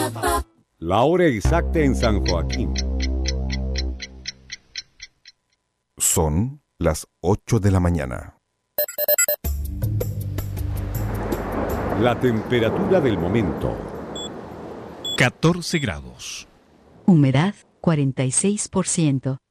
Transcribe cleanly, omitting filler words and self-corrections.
La hora exacta en San Joaquín. Son las 8 de la mañana. La temperatura del momento. 14 grados. Humedad 46%.